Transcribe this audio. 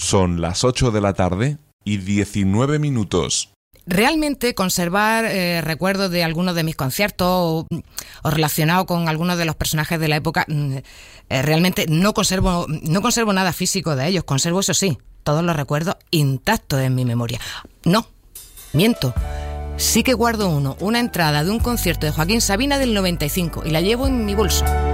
Son las 8 de la tarde y 19 minutos. Realmente conservar recuerdos de algunos de mis conciertos o relacionado con algunos de los personajes de la época, realmente no conservo nada físico de ellos. Conservo, eso sí, todos los recuerdos intactos en mi memoria. No, miento. Sí que guardo una entrada de un concierto de Joaquín Sabina del 95 y la llevo en mi bolso.